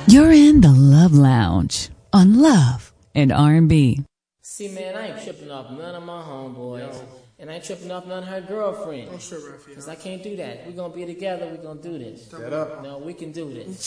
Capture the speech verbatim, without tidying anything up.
You're in the Love Lounge on Love and R and B. See, man, I ain't tripping off none of my homeboys. Yo. And I ain't tripping off none of her girlfriends. Don't trip, Raphael. Because I can't do that. We're going to be together. We're going to do this. Set up. No, we can do this.